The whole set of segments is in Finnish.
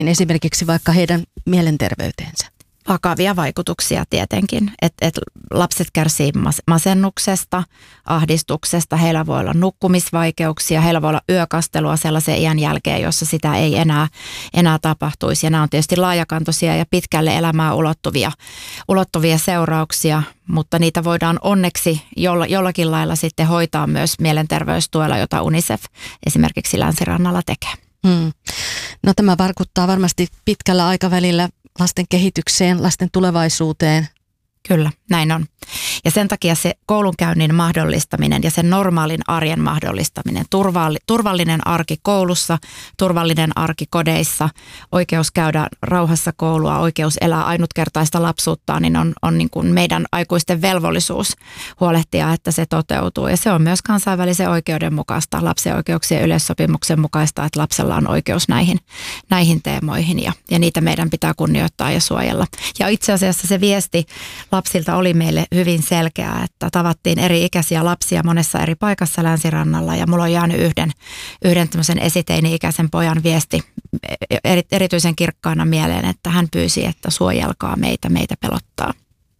esimerkiksi vaikka heidän mielenterveyteensä? Vakavia vaikutuksia tietenkin, että lapset kärsii masennuksesta, ahdistuksesta, heillä voi olla nukkumisvaikeuksia, heillä voi olla yökastelua sellaisen iän jälkeen, jossa sitä ei enää tapahtuisi. Ja nämä on tietysti laajakantoisia ja pitkälle elämään ulottuvia seurauksia, mutta niitä voidaan onneksi jollakin lailla sitten hoitaa myös mielenterveystuella, jota UNICEF esimerkiksi Länsirannalla tekee. No tämä vaikuttaa varmasti pitkällä aikavälillä lasten kehitykseen, lasten tulevaisuuteen. Kyllä, näin on. Ja sen takia se koulunkäynnin mahdollistaminen ja sen normaalin arjen mahdollistaminen, turvallinen arki koulussa, turvallinen arki kodeissa, oikeus käydä rauhassa koulua, oikeus elää ainutkertaista lapsuuttaan, niin on niin kuin meidän aikuisten velvollisuus huolehtia, että se toteutuu. Ja se on myös kansainvälisen oikeuden mukaista, lapsen oikeuksien yleissopimuksen mukaista, että lapsella on oikeus näihin teemoihin ja niitä meidän pitää kunnioittaa ja suojella. Ja itse asiassa se viesti lapsilta oli meille hyvin selkeää, että tavattiin eri-ikäisiä lapsia monessa eri paikassa Länsirannalla ja mulla on jäänyt yhden tämmöisen esiteini-ikäisen pojan viesti erityisen kirkkaana mieleen, että hän pyysi, että suojelkaa meitä pelottaa.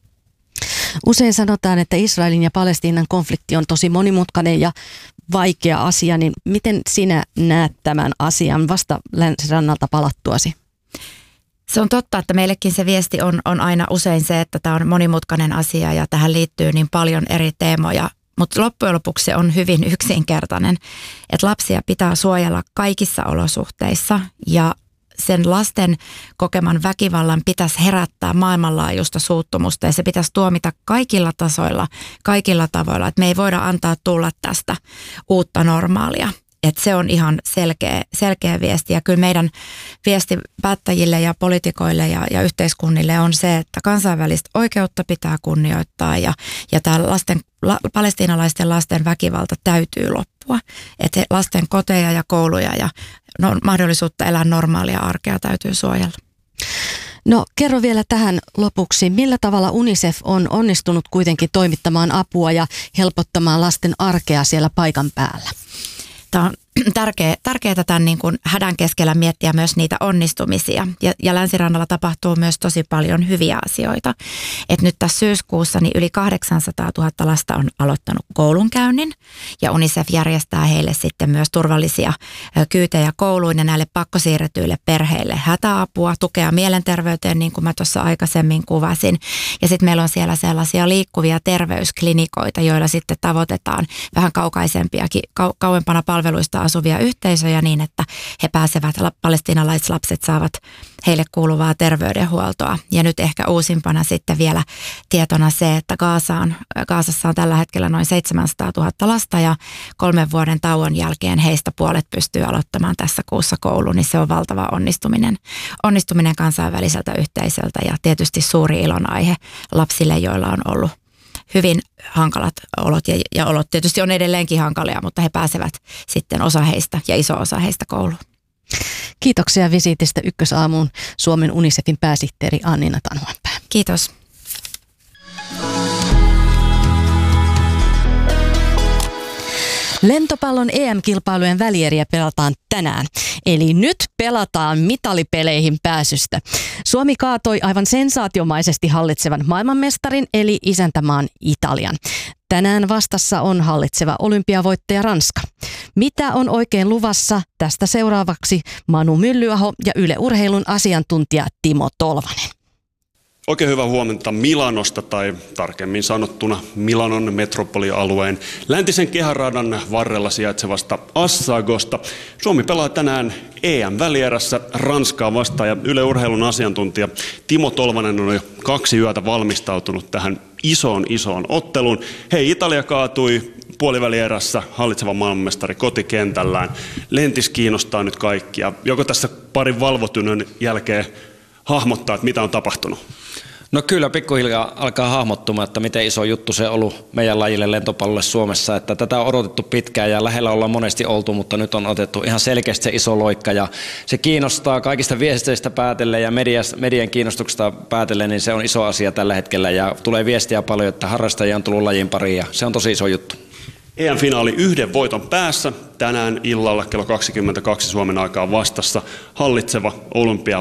Usein sanotaan, että Israelin ja Palestiinan konflikti on tosi monimutkainen ja vaikea asia, niin miten sinä näet tämän asian vasta Länsirannalta palattuasi? Se on totta, että meillekin se viesti on aina usein se, että tämä on monimutkainen asia ja tähän liittyy niin paljon eri teemoja. Mutta loppujen lopuksi se on hyvin yksinkertainen, että lapsia pitää suojella kaikissa olosuhteissa ja sen lasten kokeman väkivallan pitäisi herättää maailmanlaajuista suuttumusta ja se pitäisi tuomita kaikilla tasoilla, kaikilla tavoilla, että me ei voida antaa tulla tästä uutta normaalia. Että se on ihan selkeä viesti ja kyllä meidän viesti päättäjille ja poliitikoille ja yhteiskunnille on se, että kansainvälistä oikeutta pitää kunnioittaa ja tämä palestiinalaisten lasten väkivalta täytyy loppua. Että lasten koteja ja kouluja ja mahdollisuutta elää normaalia arkea täytyy suojella. No kerro vielä tähän lopuksi, millä tavalla UNICEF on onnistunut kuitenkin toimittamaan apua ja helpottamaan lasten arkea siellä paikan päällä? Tämä on tärkeää tämän niin kuin hädän keskellä miettiä myös niitä onnistumisia. Ja Länsirannalla tapahtuu myös tosi paljon hyviä asioita. Et nyt tässä syyskuussa niin yli 800 000 lasta on aloittanut koulunkäynnin. Ja UNICEF järjestää heille sitten myös turvallisia kyytejä kouluun ja näille pakkosiirretyille perheille hätäapua, tukea mielenterveyteen, niin kuin mä tuossa aikaisemmin kuvasin. Ja sitten meillä on siellä sellaisia liikkuvia terveysklinikoita, joilla sitten tavoitetaan vähän kauempana palveluista asuvia yhteisöjä niin, että he pääsevät, palestiinalaislapset saavat heille kuuluvaa terveydenhuoltoa. Ja nyt ehkä uusimpana sitten vielä tietona se, että Gazassa on tällä hetkellä noin 700 000 lasta ja 3 vuoden tauon jälkeen heistä puolet pystyy aloittamaan tässä kuussa kouluun, niin se on valtava onnistuminen kansainväliseltä yhteisöltä ja tietysti suuri ilonaihe lapsille, joilla on ollut hyvin hankalat olot ja olot tietysti on edelleenkin hankalia, mutta he pääsevät sitten osa heistä ja iso osa heistä kouluun. Kiitoksia visiitistä Ykkösaamuun Suomen UNICEFin pääsihteeri Annina Tanhuanpää. Kiitos. Lentopallon EM-kilpailujen välieriä pelataan tänään. Eli nyt pelataan mitalipeleihin pääsystä. Suomi kaatoi aivan sensaatiomaisesti hallitsevan maailmanmestarin eli isäntämaan Italian. Tänään vastassa on hallitseva olympiavoittaja Ranska. Mitä on oikein luvassa? Tästä seuraavaksi Manu Myllyaho ja Yle Urheilun asiantuntija Timo Tolvanen. Oikein hyvää huomenta Milanosta tai tarkemmin sanottuna Milanon metropolialueen läntisen kehäradan varrella sijaitsevasta Assagosta. Suomi pelaa tänään EM-välierässä Ranskaa vastaan ja Yle Urheilun asiantuntija Timo Tolvanen on jo 2 yötä valmistautunut tähän isoon otteluun. Hei, Italia kaatui puolivälierässä hallitseva maailmanmestari kotikentällään. Lentis kiinnostaa nyt kaikkia. Joko tässä parin valvotunnon jälkeen hahmottaa, että mitä on tapahtunut? No kyllä pikkuhiljaa alkaa hahmottumaan, että miten iso juttu se on ollut meidän lajille lentopallolle Suomessa. Että tätä on odotettu pitkään ja lähellä ollaan monesti oltu, mutta nyt on otettu ihan selkeästi se iso loikka. Ja se kiinnostaa kaikista viesteistä päätellen ja median kiinnostuksesta päätellen, niin se on iso asia tällä hetkellä. Ja tulee viestiä paljon, että harrastajia on tullut lajin pariin ja se on tosi iso juttu. EM-finaali 1 voiton päässä. Tänään illalla kello 22 Suomen aikaa vastassa hallitseva